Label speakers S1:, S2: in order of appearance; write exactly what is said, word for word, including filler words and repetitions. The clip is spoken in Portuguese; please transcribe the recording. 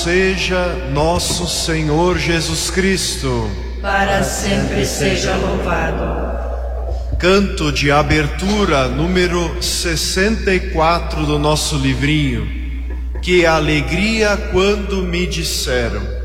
S1: seja nosso Senhor Jesus Cristo.
S2: Para sempre seja louvado.
S1: Canto de abertura número sessenta e quatro do nosso livrinho. Que alegria quando me disseram: